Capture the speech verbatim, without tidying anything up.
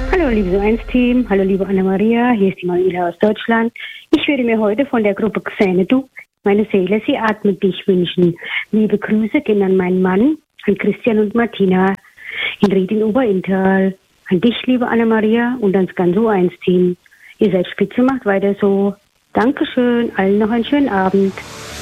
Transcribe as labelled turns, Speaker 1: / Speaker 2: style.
Speaker 1: Hallo liebe So eins Team, hallo liebe Anna-Maria, hier ist die Manuela aus Deutschland. Ich würde mir heute von der Gruppe Xanadu meine Seele, sie atmet dich wünschen. Liebe Grüße gehen an meinen Mann, an Christian und Martina in Ried in Oberinntal. An dich, liebe Anna-Maria, und ans ganze So eins Team. Ihr seid spitze, macht weiter so. Dankeschön, allen noch einen schönen Abend.